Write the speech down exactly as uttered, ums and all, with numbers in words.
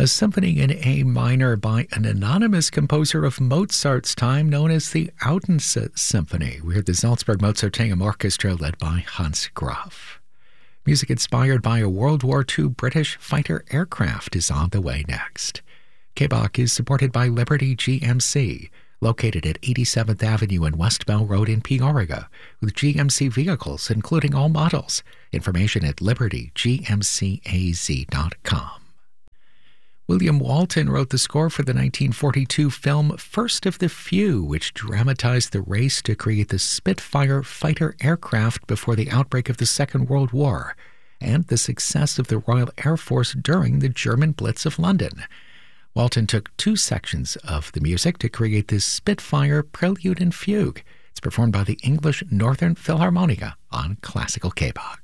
a symphony in A minor by an anonymous composer of Mozart's time known as the Odense Symphony. We heard the Salzburg Mozarteum Orchestra led by Hans Graf. Music inspired by a World War Two British fighter aircraft is on the way next. K B O C is supported by Liberty G M C, located at eighty-seventh Avenue and West Bell Road in Peoria, with G M C vehicles including all models. Information at liberty g m c a z dot com. William Walton wrote the score for the nineteen forty-two film First of the Few, which dramatized the race to create the Spitfire fighter aircraft before the outbreak of the Second World War, and the success of the Royal Air Force during the German Blitz of London. Walton took two sections of the music to create this Spitfire Prelude and Fugue. It's performed by the English Northern Philharmonica on Classical K B O C.